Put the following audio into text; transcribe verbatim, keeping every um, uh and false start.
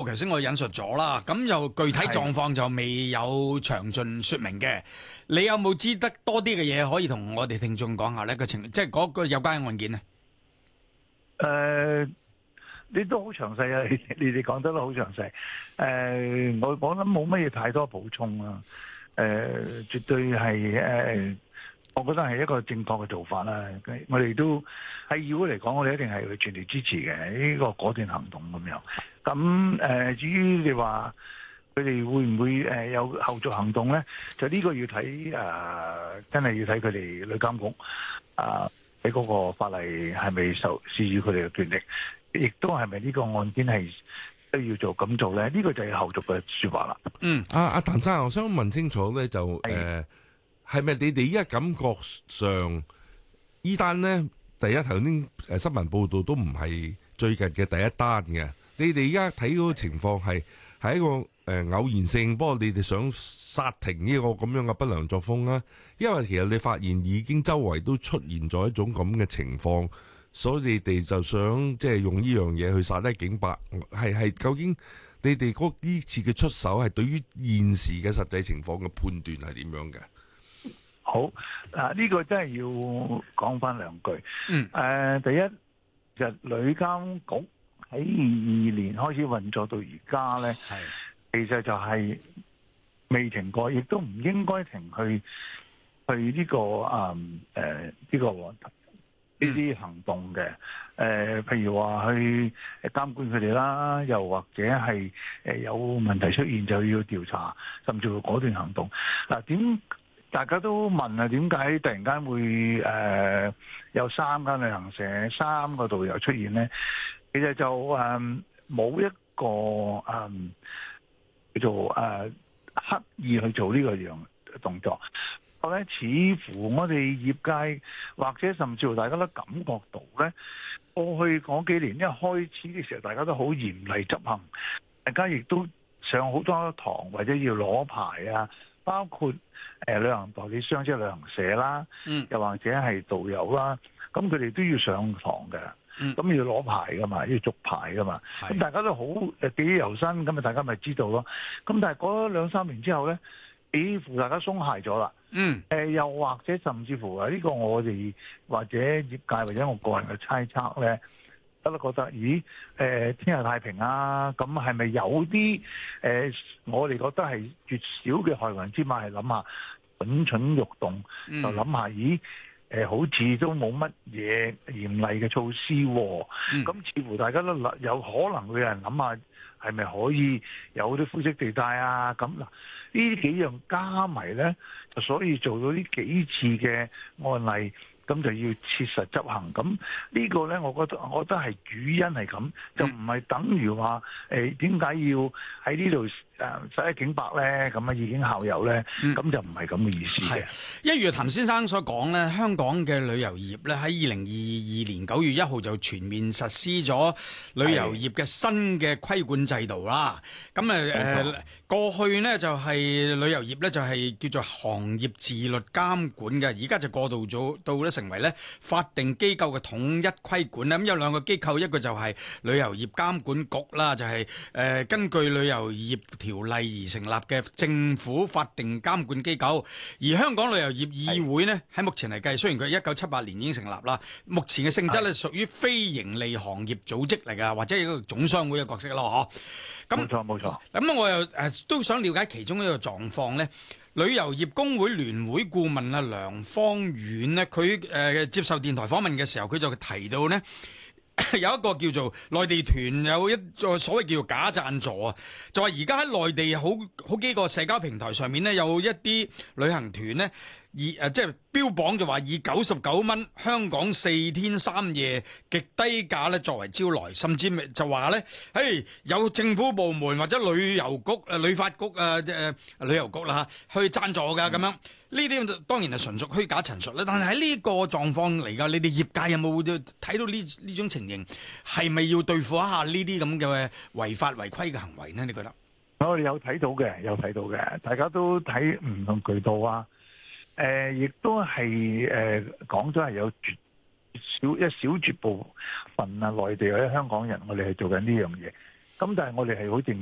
頭先我引述咗啦，咁又具體狀況就未有詳盡說明嘅。你有冇知得多啲嘅嘢可以同我哋聽眾講下呢個情，即係嗰個有關嘅案件呢？ 誒、呃，你都好詳細啊！你你哋講得都好詳細。誒、呃，我我諗冇乜嘢太多補充啦。誒、呃，絕對係誒、呃，我覺得係一個正確嘅做法啦。我哋都喺議會嚟講，我哋一定係全力支持嘅呢、這個果斷行動咁樣。咁誒、呃，至於你話佢哋會唔會誒有後續行動咧？就呢個要睇誒、呃，真係要睇佢哋旅監局啊。呃喺嗰個法例係咪受施予佢哋嘅權力，亦都係咪呢個案件係需要做咁做咧？呢、這個就係後續嘅說話啦。嗯， 阿阿譚生，我想問清楚咧，就誒係咪你哋依家感覺上依單咧？第一頭先誒新聞報道都唔係最近嘅第一單嘅，你哋依家睇嗰個情況係係一個誒、呃、偶然性，不過你哋想剎停呢個咁樣嘅不良作風啦，因為其實你發現已經周圍都出現咗一種咁嘅情況，所以你哋就想即係用呢樣嘢去殺一儆百，係係究竟你哋嗰呢次嘅出手係對於現時嘅實際情況嘅判斷係點樣嘅？ 好啊，呢、這個真係要講翻兩句。嗯，誒、呃，第一就旅監局喺二二年開始運作到而家咧，係其實就係未停過，亦都唔應該停去去呢、這個啊誒呢個呢啲行動嘅。誒、呃，譬如話去監管佢哋啦，又或者係誒有問題出現就要調查，甚至乎果斷行動。嗱、啊，點大家都問啊？點解突然間會誒、呃、有三間旅行社、三個導遊出現咧？其實就誒冇、嗯、一個誒、嗯、叫做誒、呃、刻意去做呢個樣動作。我咧似乎我哋業界或者甚至乎大家都感覺到咧，過去嗰幾年一開始嘅時候，大家都好嚴厲執行，大家亦都上好多堂或者要攞牌啊，包括誒、呃、旅行代理商即係旅行社啦，嗯，又或者係導遊啦，咁佢哋都要上堂嘅。咁、嗯、要攞牌噶嘛，要續牌噶嘛，咁大家都好誒記憶猶新，咁啊大家咪知道咯。咁但係過咗兩三年之後咧，幾乎大家鬆懈咗啦。嗯，誒、呃、又或者甚至乎啊，呢、這個我哋或者業界或者我個人嘅猜測咧，我都覺得，咦誒、呃、天下太平啊，咁係咪有啲誒、呃、我哋覺得係絕少嘅害群之馬係諗下蠢蠢欲動，就諗下咦？誒、呃、好似都冇乜嘢嚴厲嘅措施喎、啊，咁、嗯、似乎大家都有可能會有人諗下，係咪可以有啲灰色地帶啊？咁嗱，呢幾樣加埋咧，就所以做到呢幾次嘅案例，咁就要切實執行。咁呢個咧，我覺得我覺得係主因係咁，就唔係等於話誒點解要喺呢度誒殺一儆百咧？咁啊已經效尤咧，咁、嗯、就唔係咁嘅意思嘅。 一如譚先生所講咧，香港嘅旅遊業咧喺二零二二年九月一號就全面實施咗旅遊業嘅新嘅規管制度啦。咁誒誒過去呢，就係旅遊業咧就係叫做行業自律監管嘅，而家就過渡咗到咧成為咧法定機構嘅統一規管啦。咁有兩個機構，一個就係旅遊業監管局啦，就係、是、誒、呃、根據旅遊業條例而成立嘅政府法定監管機構。而香港旅遊業議會呢，喺目前嚟計，雖然佢一九七八年已經成立啦，目前嘅性質咧屬於非盈利行業組織嚟㗎，或者一個總商會嘅角色咯，嗬。咁冇錯冇錯。咁我又誒、呃、都想了解其中一個狀況咧。旅遊業工會聯會顧問啊梁芳遠呢，佢誒、呃、接受電台訪問嘅時候，佢就提到呢，有一個叫做內地團有一個所謂叫做假贊助啊，就話而家喺內地好好幾個社交平台上面呢，有一啲旅行團呢，以誒即係標榜就話以九十九蚊香港四天三夜極低價咧作為招來，甚至就話咧，誒有政府部門或者旅遊局誒旅發局誒誒、呃、旅遊局啦嚇去贊助㗎咁樣，呢啲當然係純屬虛假陳述啦。但係喺呢個狀況嚟㗎，你哋業界有冇睇到呢呢種情形？係咪要對付一下呢啲咁嘅違法違規嘅行為呢？你覺得？ 我哋有睇到嘅，有睇到嘅，大家都睇唔同渠道啊。誒、呃，亦都係誒講咗係有絕少一小絕部分啊，內地或者香港人，我哋係做緊呢樣嘢。咁但係我哋係好正。